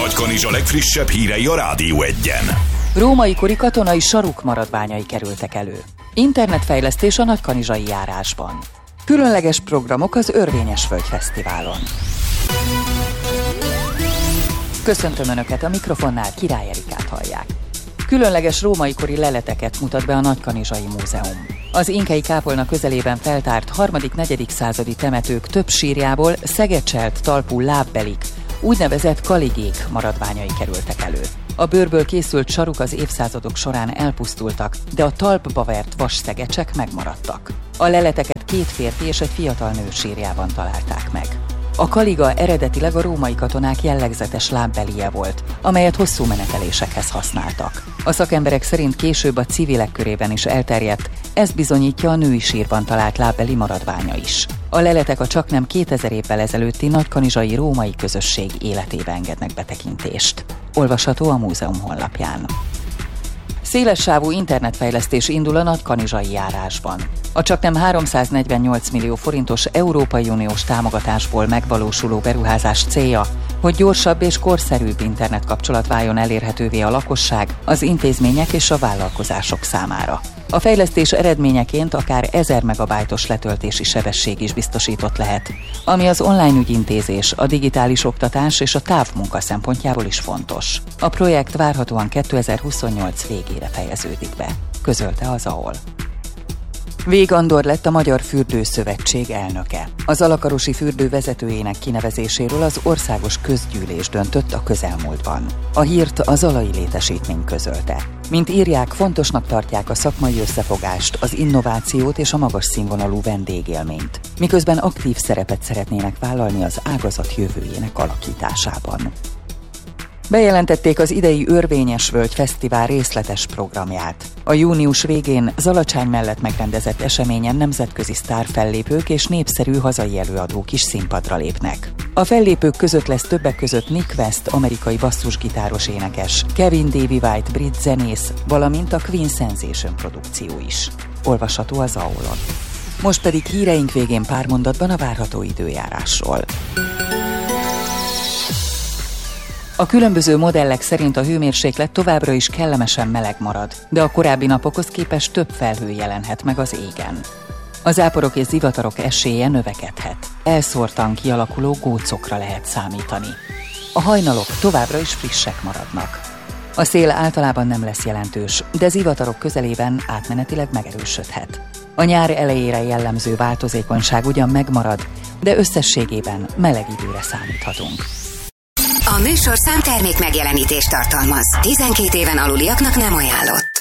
Nagykanizsa legfrissebb hírei a Rádió Egyen. Római kori katonai saruk maradványai kerültek elő. Internetfejlesztés a nagykanizsai járásban. Különleges programok az Örvényes Völgy Fesztiválon. Köszöntöm Önöket, a mikrofonnál Király Erikát hallják. Különleges római kori leleteket mutat be a Nagykanizsai Múzeum. Az inkei kápolna közelében feltárt 3.-4. századi temetők több sírjából szegecselt talpú lábbelik, úgynevezett kaligék maradványai kerültek elő. A bőrből készült saruk az évszázadok során elpusztultak, de a talpba vert vas szegecsek megmaradtak. A leleteket 2 férfi és egy fiatal nő sírjában találták meg. A kaliga eredetileg a római katonák jellegzetes lábbelije volt, amelyet hosszú menetelésekhez használtak. A szakemberek szerint később a civilek körében is elterjedt, ezt bizonyítja a női sírban talált lábbeli maradványa is. A leletek a csaknem 2000 évvel ezelőtti nagykanizsai római közösség életébe engednek betekintést. Olvasható a múzeum honlapján. Szélessávú internetfejlesztés indul a nagykanizsai járásban. A csaknem 348 millió forintos Európai Uniós támogatásból megvalósuló beruházás célja, hogy gyorsabb és korszerűbb internetkapcsolat váljon elérhetővé a lakosság, az intézmények és a vállalkozások számára. A fejlesztés eredményeként akár 1000 megabájtos letöltési sebesség is biztosított lehet, ami az online ügyintézés, a digitális oktatás és a távmunka szempontjából is fontos. A projekt várhatóan 2028 végére fejeződik be, közölte az AOL. Vég Andor lett a Magyar Fürdőszövetség elnöke. Az alakarosi fürdő vezetőjének kinevezéséről az országos közgyűlés döntött a közelmúltban. A hírt a Zalai Létesítmény közölte. Mint írják, fontosnak tartják a szakmai összefogást, az innovációt és a magas színvonalú vendégélményt, miközben aktív szerepet szeretnének vállalni az ágazat jövőjének alakításában. Bejelentették az idei Örvényes Völgy Fesztivál részletes programját. A június végén Zalacsány mellett megrendezett eseményen nemzetközi sztárfellépők és népszerű hazai előadók is színpadra lépnek. A fellépők között lesz többek között Nick West, amerikai basszusgitáros énekes, Kevin Davy White, brit zenész, valamint a Queen Sensation produkció is. Olvasható az AOL-on. Most pedig híreink végén pár mondatban a várható időjárásról. A különböző modellek szerint a hőmérséklet továbbra is kellemesen meleg marad, de a korábbi napokhoz képest több felhő jelenhet meg az égen. A záporok és zivatarok esélye növekedhet. Elszórtan kialakuló gócokra lehet számítani. A hajnalok továbbra is frissek maradnak. A szél általában nem lesz jelentős, de zivatarok közelében átmenetileg megerősödhet. A nyár elejére jellemző változékonyság ugyan megmarad, de összességében meleg időre számíthatunk. A műsorszám termék megjelenítést tartalmaz. 12 éven aluliaknak nem ajánlott.